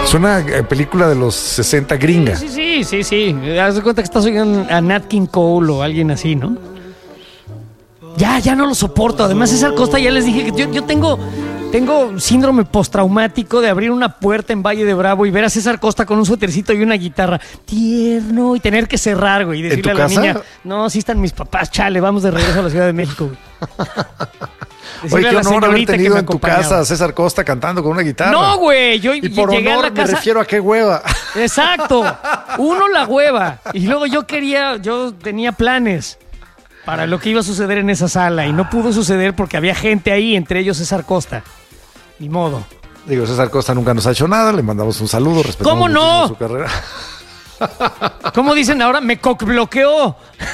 Suena película de los 60 gringa. Sí. Haz de cuenta que estás oyendo a Nat King Cole o alguien así, ¿no? Ya no lo soporto. Además, César Costa, ya les dije que yo tengo síndrome postraumático de abrir una puerta en Valle de Bravo y ver a César Costa con un suétercito y una guitarra tierno y tener que cerrar, güey, y decirle a la niña, no, sí están mis papás, chale, vamos de regreso a la Ciudad de México, güey. Oye, qué honor haber tenido en tu casa a César Costa cantando con una guitarra. No, güey, yo y por llegué honor a la casa. Me refiero a qué hueva. Exacto, uno la hueva. Y luego yo tenía planes para lo que iba a suceder en esa sala y no pudo suceder porque había gente ahí, entre ellos César Costa. Ni modo. Digo, César Costa nunca nos ha hecho nada, le mandamos un saludo, respetamos ¿Cómo no? su carrera. ¿Cómo dicen ahora? Me cockbloqueó.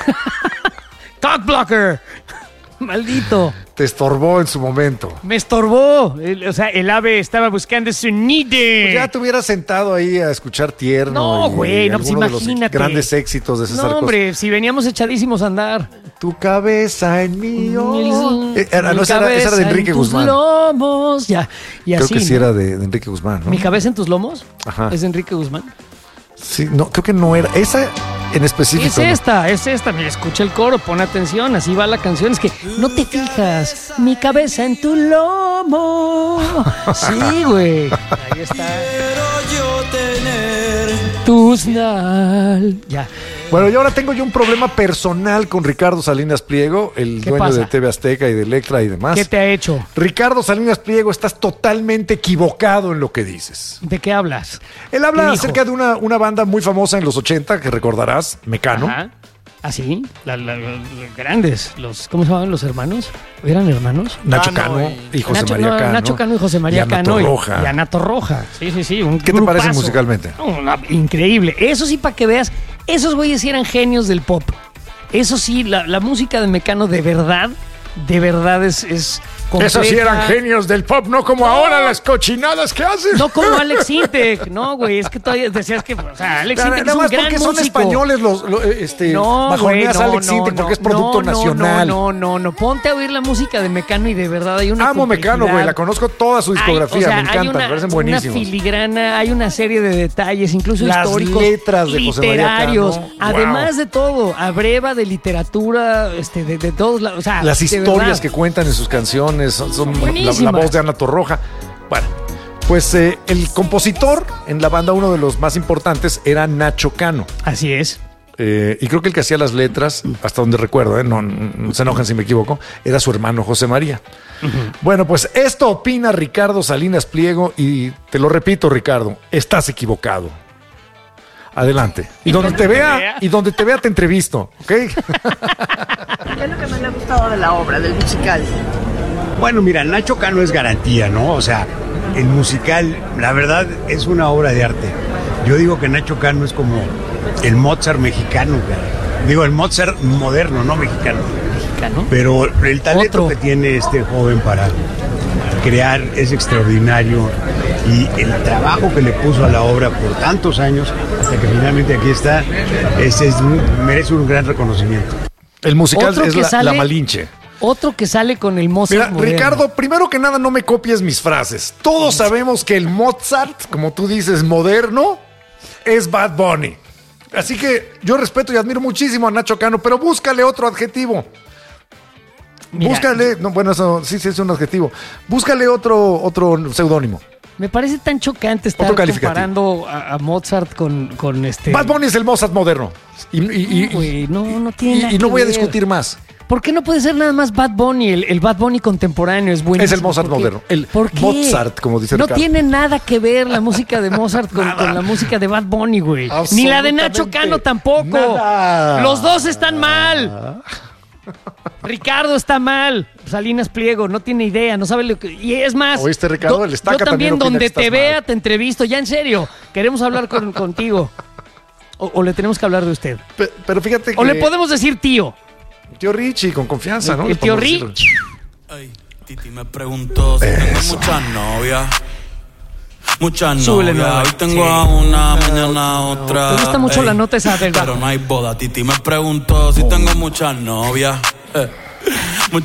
Cockblocker. Maldito. Te estorbó en su momento. Me estorbó. El ave estaba buscando su nido. Pues ya te hubieras sentado ahí a escuchar tierno. No, güey, no, pues imagínate. De los grandes éxitos de César Costa. No, hombre, si veníamos echadísimos a andar. Tu cabeza en mío. Esa era de Enrique en Guzmán. Tus lomos. Ya, y creo así, que sí era de Enrique Guzmán, ¿no? ¿Mi cabeza en tus lomos? Ajá. ¿Es de Enrique Guzmán? Sí, no, creo que no era. Esa en específico. Es esta. Mira, escucha el coro, pon atención, así va la canción. Es que no te fijas, mi cabeza en tu lomo. Sí, güey. Ahí está. Quiero yo tener tus Ya. Bueno, y ahora tengo yo un problema personal con Ricardo Salinas Pliego, el dueño pasa? de TV Azteca y de Electra y demás. ¿Qué te ha hecho? Ricardo Salinas Pliego, estás totalmente equivocado en lo que dices. ¿De qué hablas? Él habla acerca de una banda muy famosa en los 80, que recordarás, Mecano. Ajá. ¿Ah, sí? Grandes. ¿Cómo se llamaban los hermanos? ¿Eran hermanos? Nacho Cano y José María Cano. Nacho Cano y José María Cano. Y Ana Torroja. Sí. ¿Qué te parece musicalmente? Increíble. Eso sí, para que veas, esos güeyes sí eran genios del pop. Eso sí, la música de Mecano de verdad es completa. Esos sí eran genios del pop, no como ahora las cochinadas que hacen. No como Alex Intec. No, güey, es que todavía decías que, Alex Intec es un gran músico. Son españoles bajoneas Alex Intec porque es producto nacional. No, ponte a oír la música de Mecano y de verdad hay una Amo Mecano, güey, la conozco toda su discografía, me encanta, me parecen buenísimos. Hay una filigrana, hay una serie de detalles, incluso las históricos, letras de José María literarios, Cano. además de todo, abreva de literatura, de todos lados, o sea, las historias que cuentan en sus canciones son la voz de Ana Torroja. Bueno, pues el compositor en la banda, uno de los más importantes, era Nacho Cano. Así es. Y creo que el que hacía las letras, hasta donde recuerdo, no se enojen si me equivoco, era su hermano José María. Uh-huh. Bueno, pues esto opina Ricardo Salinas Pliego y te lo repito, Ricardo, estás equivocado. Adelante. Y donde te vea te entrevisto, ¿ok? ¿Qué es lo que más le ha gustado de la obra, del musical? Bueno, mira, Nacho Cano es garantía, ¿no? O sea, el musical, la verdad, es una obra de arte. Yo digo que Nacho Cano es como el Mozart mexicano, cara. Digo, el Mozart moderno, no mexicano. Pero el talento que tiene este joven para crear es extraordinario. Y el trabajo que le puso a la obra por tantos años, hasta que finalmente aquí está, merece un gran reconocimiento. El musical es la Malinche. Otro que sale con el Mozart. Mira, Ricardo, primero que nada, no me copies mis frases. Todos sabemos que el Mozart, como tú dices, moderno, es Bad Bunny. Así que yo respeto y admiro muchísimo a Nacho Cano, pero búscale otro adjetivo. Mira, búscale, no, bueno, eso sí es un adjetivo. Búscale otro seudónimo. Me parece tan chocante estar comparando a Mozart con este. Bad Bunny es el Mozart moderno. No tiene nada y no que voy a ver. discutir más. ¿Por qué no puede ser nada más Bad Bunny? El Bad Bunny contemporáneo es buenísimo. Es el Mozart moderno. El Mozart, como dice Ricardo. No tiene nada que ver la música de Mozart con la música de Bad Bunny, güey. Ni la de Nacho Cano tampoco. Nada. Los dos están mal. Ricardo está mal. Salinas Pliego no tiene idea, no sabe lo que. Y es más. ¿Oíste, Ricardo? El Estaca yo también donde te vea, mal. te entrevisto. Ya en serio. Queremos hablar contigo. O le tenemos que hablar de usted. Pero fíjate que. O le podemos decir tío. Tío Richie, con confianza, ¿no? El tío Richie. Titi me preguntó si tengo muchas novias. Muchas novias. Hoy tengo a una, mañana a otra. Me gusta mucho la nota esa del Pero no hay boda. Titi me preguntó si tengo muchas novias.